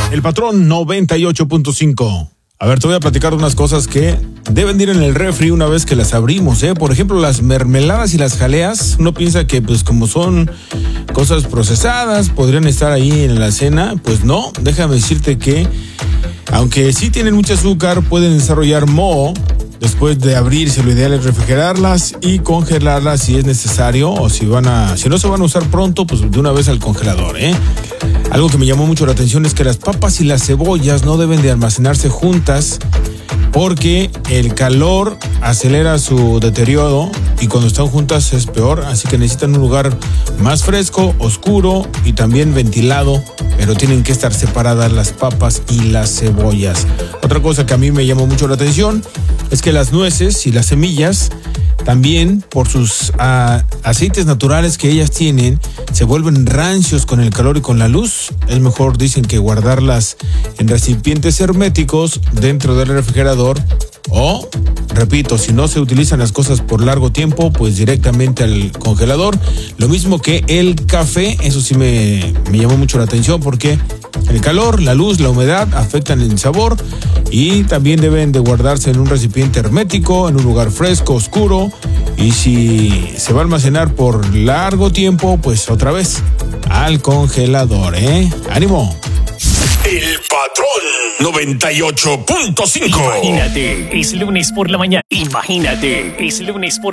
El Patrón 98.5. A ver, te voy a platicar de unas cosas que deben de ir en el refri una vez que las abrimos, ¿eh? Por ejemplo, las mermeladas y las jaleas. Uno piensa que, pues, como son cosas procesadas, podrían estar ahí en la cena. Pues no, déjame decirte que, aunque sí tienen mucho azúcar, pueden desarrollar moho. Después de abrirse, lo ideal es refrigerarlas y congelarlas si es necesario, o si no se van a usar pronto, pues de una vez al congelador, ¿eh? Algo que me llamó mucho la atención es que las papas y las cebollas no deben de almacenarse juntas, porque el calor acelera su deterioro y cuando están juntas es peor, así que necesitan un lugar más fresco, oscuro y también ventilado, pero tienen que estar separadas las papas y las cebollas. Otra cosa que a mí me llamó mucho la atención es que las nueces y las semillas, también por sus aceites naturales que ellas tienen, se vuelven rancios con el calor y con la luz. Es mejor, dicen, que guardarlas en recipientes herméticos dentro del refrigerador o, repito, si no se utilizan las cosas por largo tiempo, pues directamente al congelador. Lo mismo que el café, eso sí me llamó mucho la atención, porque el calor, la luz, la humedad afectan el sabor y también deben de guardarse en un recipiente hermético, en un lugar fresco, oscuro, y si se va a almacenar por largo tiempo, pues otra vez al congelador, ¿eh? ¡Ánimo! El Patrón 98.5. Imagínate, es lunes por la mañana. Imagínate, es lunes por